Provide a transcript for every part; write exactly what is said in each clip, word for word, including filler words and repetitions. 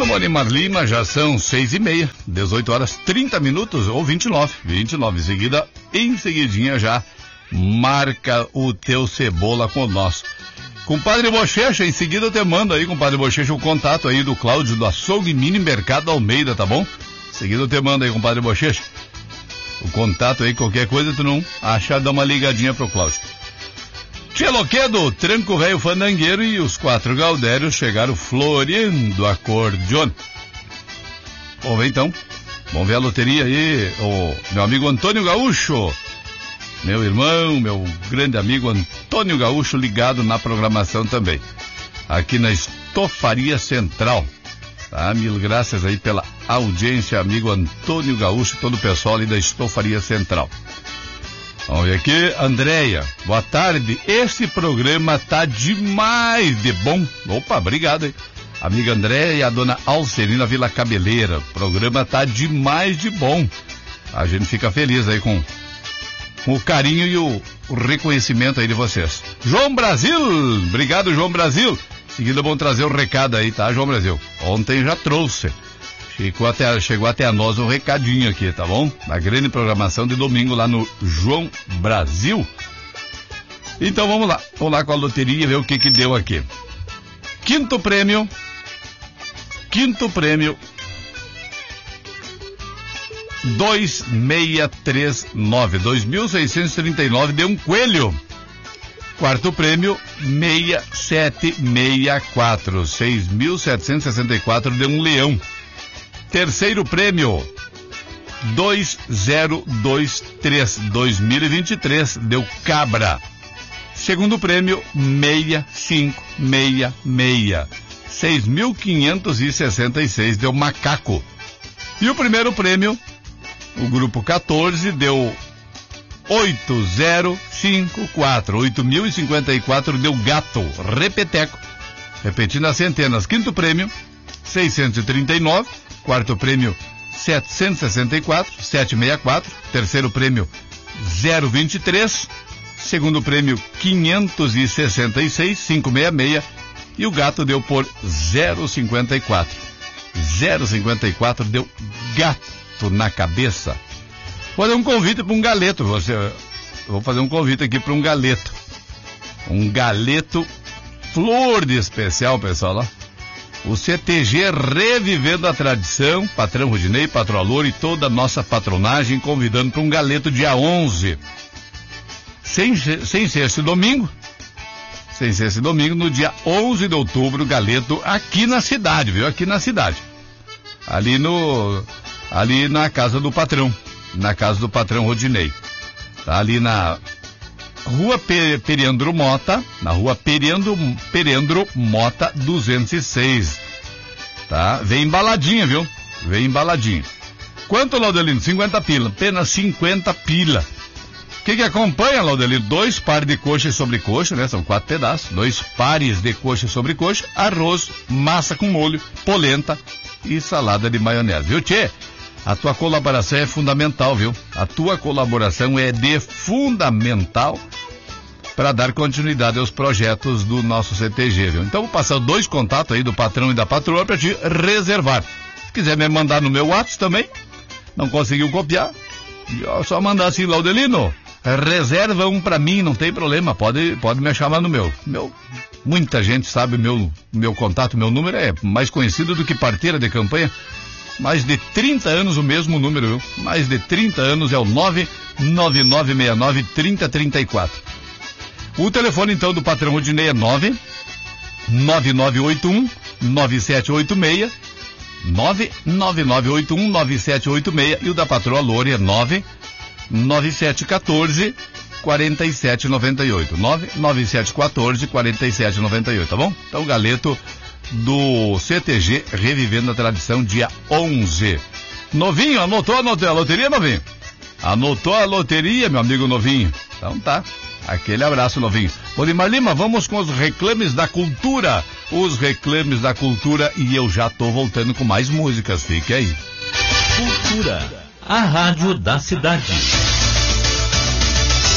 Monimar Lima, já são seis e meia, dezoito horas, trinta minutos, ou vinte e nove, vinte e nove, em seguida, em seguidinha já, marca o teu cebola com o nosso. Compadre Bochecha, em seguida eu te mando aí, compadre Bochecha, o contato aí do Cláudio do Açougue Mini Mercado Almeida, tá bom? Em seguida eu te mando aí, compadre Bochecha, o contato aí, qualquer coisa tu não acha, dá uma ligadinha pro Cláudio. Tia Loquedo, Tranco Velho Fandangueiro e os quatro Gaudérios chegaram floreando acordeon. Vamos ver então, vamos ver a loteria aí, o meu amigo Antônio Gaúcho, meu irmão, meu grande amigo Antônio Gaúcho ligado na programação também, aqui na Estofaria Central, tá? Mil graças aí pela audiência, amigo Antônio Gaúcho e todo o pessoal ali da Estofaria Central. Vamos ver aqui, Andréia, boa tarde, esse programa tá demais de bom. Opa, obrigado aí. Amiga Andréia e a dona Alcerina Vila Cabeleira, o programa tá demais de bom. A gente fica feliz aí com, com o carinho e o, o reconhecimento aí de vocês. João Brasil, obrigado João Brasil. Em seguida vamos trazer o recado aí, tá, João Brasil? Ontem já trouxe. Chegou até, chegou até a nós um recadinho aqui, tá bom? Na grande programação de domingo lá no João Brasil. Então vamos lá, vamos lá com a loteria ver o que que deu aqui. Quinto prêmio, quinto prêmio, dois seis três nove, dois mil seiscentos e trinta e nove, deu um coelho. Quarto prêmio, seis sete seis quatro, seis mil setecentos e sessenta e quatro, deu um leão. Terceiro prêmio, dois zero dois três, dois mil e vinte e três, deu cabra. Segundo prêmio, seis cinco seis seis, seis mil quinhentos e sessenta e seis, deu macaco. E o primeiro prêmio, o grupo quatorze, deu oito zero cinco quatro, oito mil e cinquenta e quatro, deu gato, repeteco. Repetindo as centenas, quinto prêmio, seiscentos e trinta e nove, quarto prêmio, setecentos e sessenta e quatro, setecentos e sessenta e quatro, terceiro prêmio, zero vinte e três, segundo prêmio, quinhentos e sessenta e seis, quinhentos e sessenta e seis, e o gato deu por zero cinquenta e quatro. zero cinquenta e quatro deu gato na cabeça. Vou fazer um convite para um galeto, você, vou fazer um convite aqui para um galeto. Um galeto flor de especial, pessoal, lá. O C T G revivendo a tradição, patrão Rudinei, patrão Louro e toda a nossa patronagem, convidando para um galeto dia onze. Sem, sem ser esse domingo, sem ser esse domingo, no dia onze de outubro, galeto aqui na cidade, viu? Aqui na cidade. Ali no, ali na casa do patrão, na casa do patrão Rodinei. Tá ali na Rua Periandro Mota, na Rua Periandro, Periandro Mota duzentos e seis, tá? Vem embaladinha, viu? Vem embaladinha. Quanto, Laudelino? cinquenta pila, apenas cinquenta pila. O que que acompanha, Laudelino? Dois pares de coxa e sobrecoxa, né? São quatro pedaços. Dois pares de coxa e sobrecoxa, arroz, massa com molho, polenta e salada de maionese. Viu, tchê? A tua colaboração é fundamental, viu? A tua colaboração é de fundamental para dar continuidade aos projetos do nosso C T G, viu? Então vou passar dois contatos aí do patrão e da patroa para te reservar. Se quiser me mandar no meu WhatsApp também, não conseguiu copiar, é só mandar assim, Laudelino, reserva um para mim, não tem problema, pode, pode me chamar no meu. meu. Muita gente sabe o meu, meu contato, meu número é mais conhecido do que parteira de campanha. Mais de trinta anos o mesmo número, viu? Mais de trinta anos é o nove nove nove seis nove, três zero três quatro. O telefone, então, do patrão Rodinei é nove nove nove oito um nove sete oito seis, nove nove nove oito um nove sete oito seis, e o da patroa Lore é nove nove sete um quatro quatro sete nove oito, nove nove sete um quatro quatro sete nove oito, tá bom? Então, galeto do C T G revivendo a tradição dia onze. Novinho, anotou a loteria, Novinho? Anotou a loteria, meu amigo Novinho? Então tá, aquele abraço, Novinho. Monimar Lima, vamos com os reclames da cultura, os reclames da cultura, e eu já tô voltando com mais músicas, fique aí. Cultura, a rádio da cidade.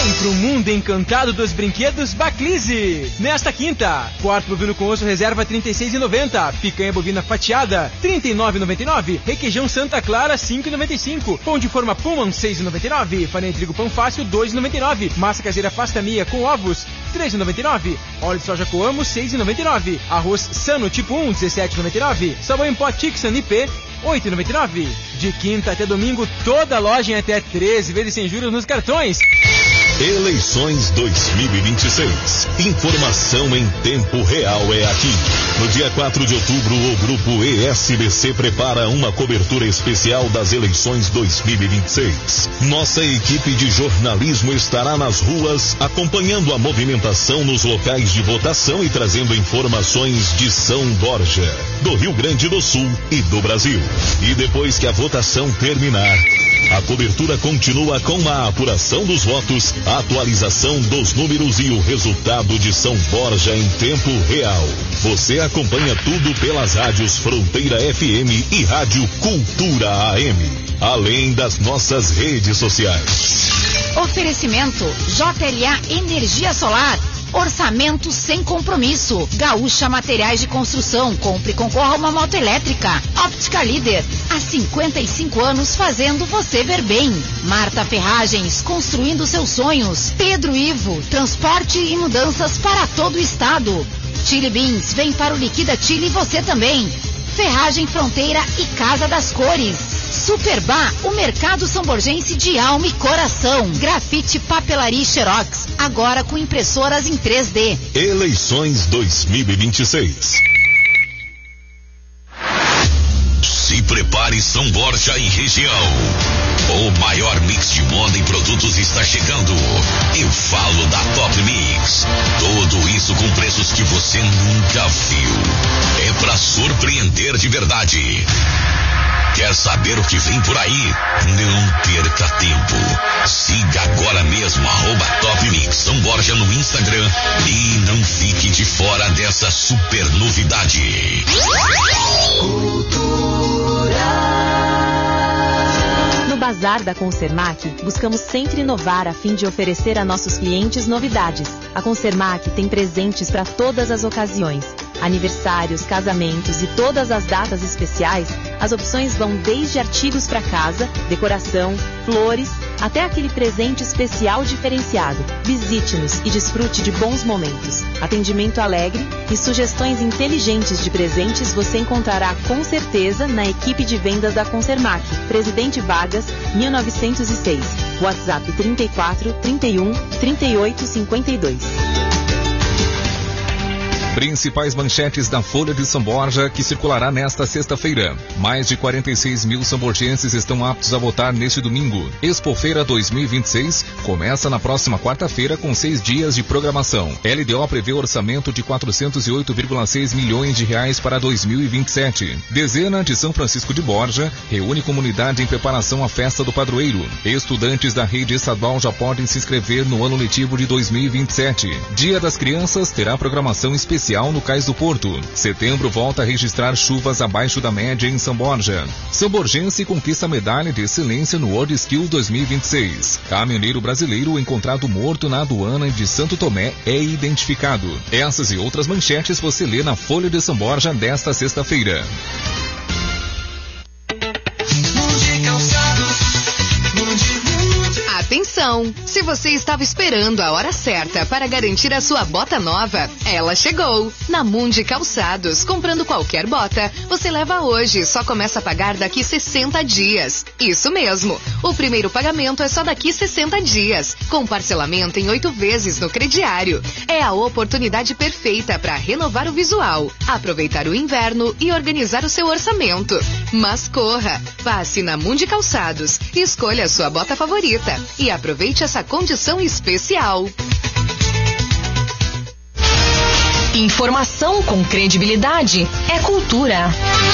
Vem pro mundo encantado dos brinquedos Baclise. Nesta quinta, quarto bovino com osso reserva trinta e seis reais e noventa centavos. Picanha bovina fatiada trinta e nove reais e noventa e nove centavos. Requeijão Santa Clara cinco reais e noventa e cinco centavos. Pão de forma Pullman seis reais e noventa e nove centavos. Farinha de trigo Pão Fácil dois reais e noventa e nove centavos. Massa caseira Pasta Mia com ovos três reais e noventa e nove centavos. Óleo de soja Coamo seis reais e noventa e nove centavos. Arroz Sano tipo um dezessete reais e noventa e nove centavos. Sabão em pó Tixan I P oito reais e noventa e nove centavos. De quinta até domingo, toda loja em até treze vezes sem juros nos cartões. Eleições dois mil e vinte e seis. Informação em tempo real é aqui. No dia quatro de outubro, o grupo E S B C prepara uma cobertura especial das eleições dois mil e vinte e seis. Nossa equipe de jornalismo estará nas ruas acompanhando a movimentação nos locais de votação e trazendo informações de São Borja, do Rio Grande do Sul e do Brasil. E depois que a votação terminar, a cobertura continua com a apuração dos votos, a atualização dos números e o resultado de São Borja em tempo real. Você acompanha tudo pelas rádios Fronteira F M e Rádio Cultura A M, além das nossas redes sociais. Oferecimento J L A Energia Solar. Orçamento sem compromisso. Gaúcha Materiais de Construção. Compre e concorra a uma moto elétrica. Óptica Líder. Há cinquenta e cinco anos fazendo você ver bem. Marta Ferragens. Construindo seus sonhos. Pedro Ivo. Transporte e mudanças para todo o estado. Chili Beans. Vem para o Liquida Chile você também. Ferragem Fronteira e Casa das Cores. Superbá, o mercado samborgense de alma e coração. Grafite, papelaria e xerox, agora com impressoras em três D. Eleições dois mil e vinte e seis. Se prepare, São Borja e região. O maior mix de moda e produtos está chegando. Eu falo da Top Mix. Tudo isso com preços que você nunca viu. É pra surpreender de verdade. Quer saber o que vem por aí? Não perca tempo. Siga agora mesmo arroba Top Mix São Borja no Instagram e não fique de fora dessa super novidade. No Bazar da Consermac, buscamos sempre inovar a fim de oferecer a nossos clientes novidades. A Consermac tem presentes para todas as ocasiões. Aniversários, casamentos e todas as datas especiais, as opções vão desde artigos para casa, decoração, flores, até aquele presente especial diferenciado. Visite-nos e desfrute de bons momentos. Atendimento alegre e sugestões inteligentes de presentes você encontrará com certeza na equipe de vendas da Consermac. Presidente Vargas, mil novecentos e seis. WhatsApp trinta e quatro, trinta e um, trinta e oito, cinquenta e dois. Principais manchetes da Folha de São Borja, que circulará nesta sexta-feira. Mais de quarenta e seis mil samborgenses estão aptos a votar neste domingo. Expofeira dois mil e vinte e seis começa na próxima quarta-feira com seis dias de programação. L D O prevê orçamento de quatrocentos e oito vírgula seis milhões de reais para dois mil e vinte e sete. Dezena de São Francisco de Borja reúne comunidade em preparação à festa do padroeiro. Estudantes da rede estadual já podem se inscrever no ano letivo de dois mil e vinte e sete. Dia das Crianças terá programação especial no Cais do Porto. Setembro volta a registrar chuvas abaixo da média em São Borja. São Borgense conquista a medalha de excelência no World Skills dois mil e vinte e seis. Caminhoneiro brasileiro encontrado morto na aduana de Santo Tomé é identificado. Essas e outras manchetes você lê na Folha de São Borja desta sexta-feira. Atenção! Se você estava esperando a hora certa para garantir a sua bota nova, ela chegou! Na Mundi Calçados, comprando qualquer bota, você leva hoje e só começa a pagar daqui sessenta dias. Isso mesmo! O primeiro pagamento é só daqui sessenta dias, com parcelamento em oito vezes no crediário. É a oportunidade perfeita para renovar o visual, aproveitar o inverno e organizar o seu orçamento. Mas corra! Passe na Mundi Calçados e escolha a sua bota favorita. E aproveite essa condição especial. Informação com credibilidade é cultura.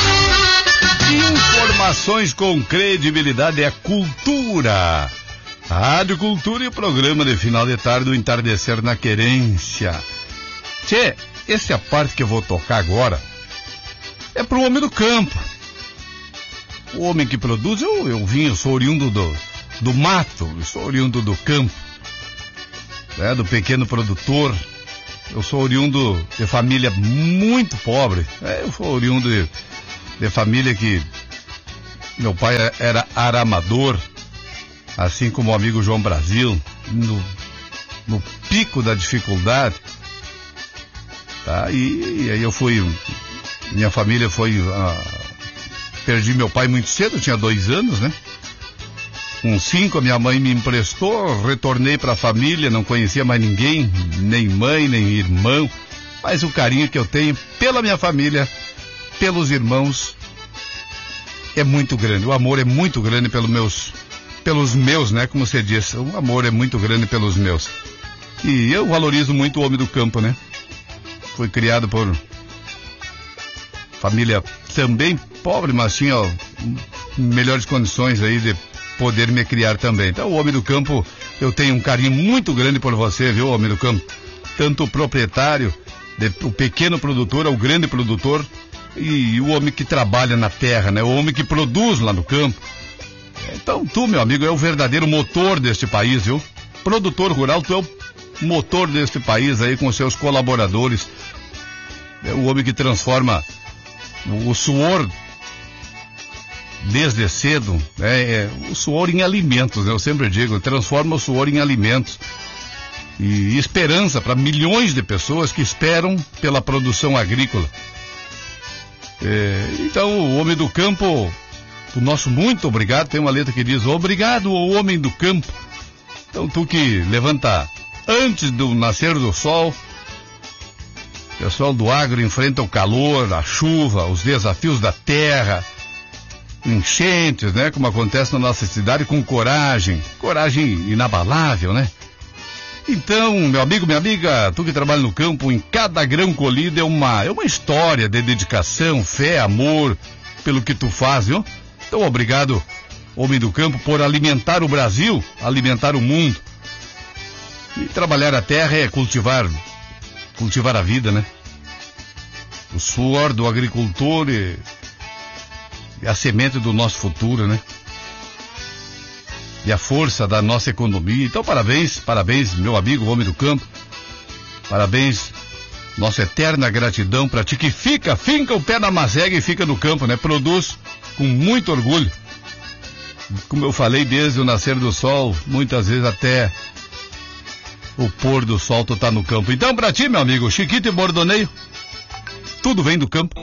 Informações com credibilidade é cultura. A Rádio Cultura e o programa de final de tarde do Entardecer na Querência. Tchê, essa é a parte que eu vou tocar agora. É pro homem do campo. O homem que produz, eu, eu vim, eu sou oriundo do... do mato, eu sou oriundo do campo. né, do pequeno produtor. Eu sou oriundo de família muito pobre. É, eu sou oriundo de, de família que meu pai era aramador, assim como o amigo João Brasil, no, no pico da dificuldade. Tá? E, e aí eu fui, minha família foi, ah, perdi meu pai muito cedo, eu tinha dois anos, né? Com cinco, a minha mãe me emprestou, retornei para a família, não conhecia mais ninguém, nem mãe, nem irmão, mas o carinho que eu tenho pela minha família, pelos irmãos, é muito grande. O amor é muito grande pelos meus, pelos meus, né, como você disse, o amor é muito grande pelos meus. E eu valorizo muito o homem do campo, né? Fui criado por família também pobre, mas tinha ó, melhores condições aí de poder me criar também. Então, o homem do campo, eu tenho um carinho muito grande por você, viu, homem do campo? Tanto o proprietário, de, o pequeno produtor, o grande produtor, e o homem que trabalha na terra, né? O homem que produz lá no campo. Então, tu, meu amigo, é o verdadeiro motor deste país, viu? Produtor rural, tu é o motor deste país aí com seus colaboradores. É o homem que transforma o, o suor desde cedo, né, é, o suor em alimentos, né, eu sempre digo, transforma o suor em alimentos e esperança para milhões de pessoas que esperam pela produção agrícola. É, então, o homem do campo, o nosso muito obrigado, tem uma letra que diz, obrigado ao homem do campo. Então, tu que levanta antes do nascer do sol, o pessoal do agro enfrenta o calor, a chuva, os desafios da terra, enchentes, né, como acontece na nossa cidade, com coragem, coragem inabalável, né? Então, meu amigo, minha amiga, tu que trabalha no campo, em cada grão colhido é uma, é uma história de dedicação, fé, amor, pelo que tu faz, viu? Então, obrigado, homem do campo, por alimentar o Brasil, alimentar o mundo. E trabalhar a terra é cultivar, cultivar a vida, né? O suor do agricultor e é a semente do nosso futuro, né? E a força da nossa economia. Então, parabéns, parabéns, meu amigo, homem do campo. Parabéns, nossa eterna gratidão para ti que fica, finca o pé na mazega e fica no campo, né? Produz com muito orgulho. Como eu falei, desde o nascer do sol, muitas vezes até o pôr do sol tu tá no campo. Então, para ti, meu amigo, Chiquito e Bordoneio, tudo vem do campo.